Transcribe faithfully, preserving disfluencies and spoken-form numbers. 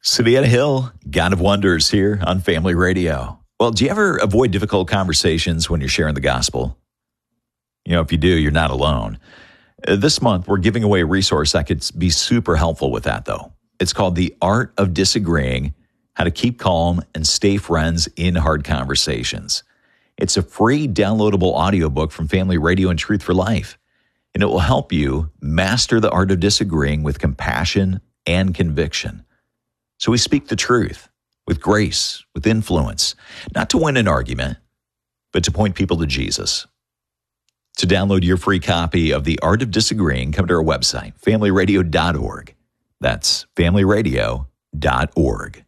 Savannah Hill, God of Wonders here on Family Radio. Well, do you ever avoid difficult conversations when you're sharing the gospel? You know, if you do, you're not alone. Uh, This month, we're giving away a resource that could be super helpful with that, though. It's called The Art of Disagreeing, How to Keep Calm and Stay Friends in Hard Conversations. It's a free downloadable audiobook from Family Radio and Truth for Life, and it will help you master the art of disagreeing with compassion and conviction. So we speak the truth with grace, with influence, not to win an argument, but to point people to Jesus. To download your free copy of The Art of Disagreeing, come to our website, family radio dot org. That's family radio dot org.